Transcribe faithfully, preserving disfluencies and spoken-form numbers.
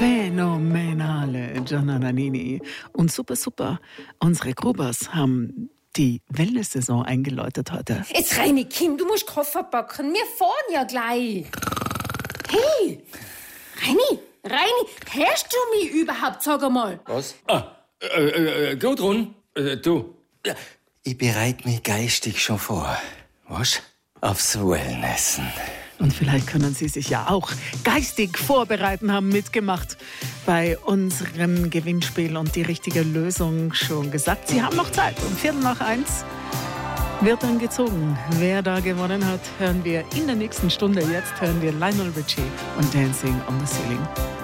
Phänomenale Gianna Nannini. Und super, super, unsere Grubers haben die Wellness-Saison eingeläutet heute. Jetzt, Reini, Kind, du musst Koffer packen. Wir fahren ja gleich. Hey, Reini, Reini, hörst du mich überhaupt, sag einmal? Was? Ah, äh, äh, Gudrun, äh, du. Ich bereite mich geistig schon vor. Was? Aufs Wellnessen. Und vielleicht können Sie sich ja auch geistig vorbereiten, haben mitgemacht bei unserem Gewinnspiel und die richtige Lösung schon gesagt. Sie haben noch Zeit. Um Viertel nach eins wird dann gezogen. Wer da gewonnen hat, hören wir in der nächsten Stunde. Jetzt hören wir Lionel Richie und Dancing on the Ceiling.